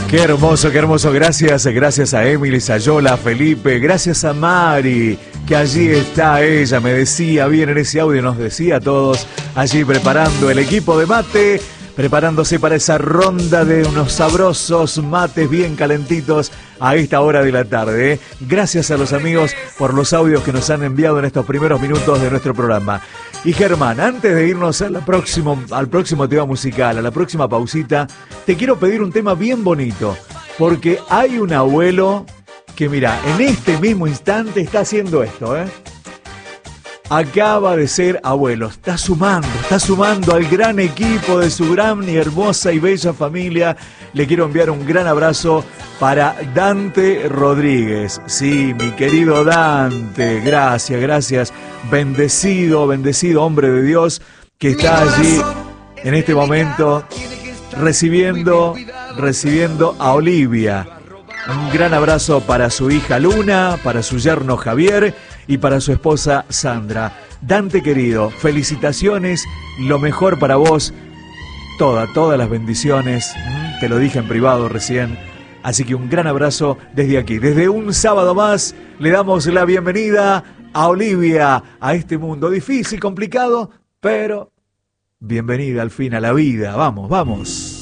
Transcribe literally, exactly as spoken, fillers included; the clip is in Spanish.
Qué hermoso, qué hermoso. Gracias, gracias a Emily, Sayola, a Felipe, gracias a Mari, que allí está ella, me decía bien en ese audio, nos decía a todos, allí preparando el equipo de mate, preparándose para esa ronda de unos sabrosos mates bien calentitos a esta hora de la tarde. ¿eh? Gracias a los amigos por los audios que nos han enviado en estos primeros minutos de nuestro programa. Y Germán, antes de irnos al próximo, al próximo tema musical, a la próxima pausita, te quiero pedir un tema bien bonito, porque hay un abuelo que, mira, en este mismo instante está haciendo esto, ¿eh? Acaba de ser abuelo, está sumando, está sumando al gran equipo de su gran y hermosa y bella familia. Le quiero enviar un gran abrazo para Dante Rodríguez. Sí, mi querido Dante, gracias, gracias. Bendecido, bendecido hombre de Dios que está allí en este momento recibiendo, recibiendo a Olivia. Un gran abrazo para su hija Luna, para su yerno Javier y para su esposa Sandra. Dante querido, felicitaciones, lo mejor para vos, toda, todas las bendiciones, te lo dije en privado recién, así que un gran abrazo desde aquí. Desde un sábado más le damos la bienvenida a Olivia, a este mundo difícil, complicado, pero bienvenida al fin a la vida. Vamos, vamos.